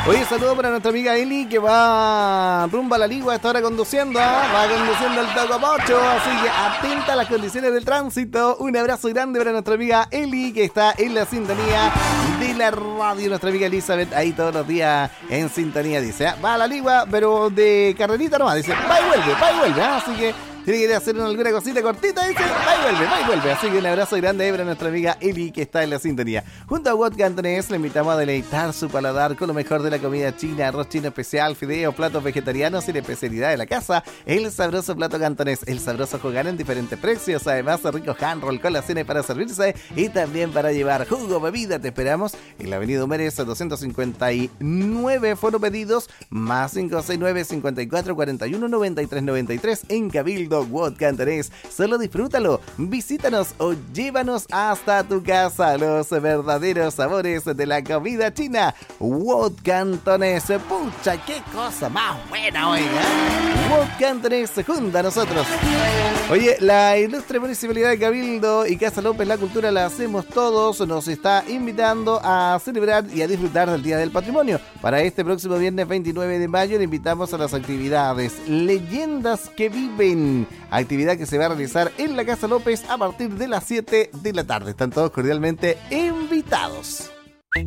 Oye, saludo para nuestra amiga Eli, que va rumbo a la Ligua, está ahora conduciendo, va conduciendo el Tocopocho, así que atenta a las condiciones del tránsito. Un abrazo grande para nuestra amiga Eli, que está en la sintonía de la radio. Nuestra amiga Elizabeth, ahí todos los días en sintonía, dice, va a la Ligua, pero de carrerita nomás, dice, va y vuelve, así que tiene que ir a hacer alguna cosita cortita, dice, va y vuelve. Así que un abrazo grande para nuestra amiga Eli, que está en la sintonía. Junto a Wok Cantonés, le invitamos a deleitar su paladar con lo mejor de la comida china, arroz chino especial, fideos, platos vegetarianos y la especialidad de la casa, el sabroso plato cantonés, el sabroso jugar en diferentes precios, además rico hand roll, colaciones para servirse y también para llevar jugo, bebida. Te esperamos en la avenida Humérez 259, foro pedidos, más 569-5441-9393 en Cabildo. Wok Cantonés, solo disfrútalo, visítanos o llévanos hasta tu casa. Los verdaderos sabores de la comida china. Wok Cantonés, pucha, qué cosa más buena, oiga. Wok Cantonés, junto a nosotros. Oye, la ilustre Municipalidad de Cabildo y Casa López, la cultura la hacemos todos, nos está invitando a celebrar y a disfrutar del Día del Patrimonio. Para este próximo viernes 29 de mayo le invitamos a las actividades Leyendas que Viven, actividad que se va a realizar en la Casa López a partir de las 7 de la tarde. Están todos cordialmente invitados.